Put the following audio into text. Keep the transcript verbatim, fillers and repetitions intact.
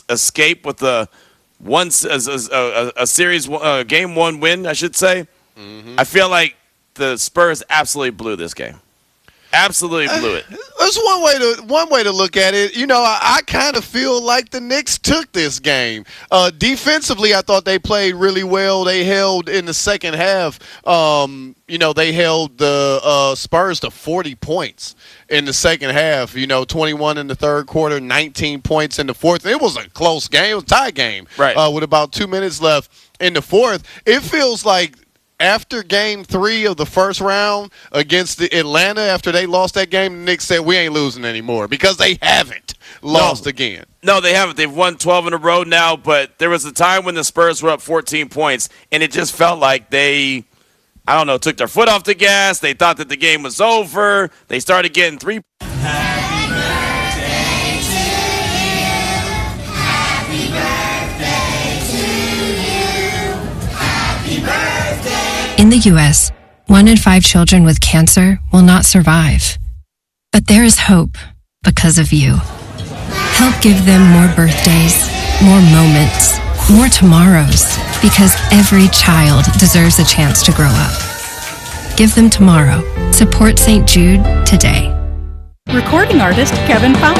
escape with a one a, a, a series uh, game one win, I should say. Mm-hmm. I feel like the Spurs absolutely blew this game. Absolutely blew it. There's one way to one way to look at it. You know, I, I kind of feel like the Knicks took this game. Uh, defensively, I thought they played really well. They held in the second half. Um, you know, they held the uh, Spurs to forty points in the second half. You know, twenty-one in the third quarter, nineteen points in the fourth. It was a close game. It was a tie game. Right. Uh, with about two minutes left in the fourth. It feels like after game three of the first round against the Atlanta, after they lost that game, the Knicks said, we ain't losing anymore because they haven't lost no. again. No, they haven't. They've won twelve in a row now, but there was a time when the Spurs were up fourteen points, and it just felt like they, I don't know, took their foot off the gas. They thought that the game was over. They started getting three. Happy birthday to you. Happy birthday to you. Happy birthday. In the U S, one in five children with cancer will not survive. But there is hope because of you. Help give them more birthdays, more moments, more tomorrows, because every child deserves a chance to grow up. Give them tomorrow. Support Saint Jude today. Recording artist Kevin Fowler.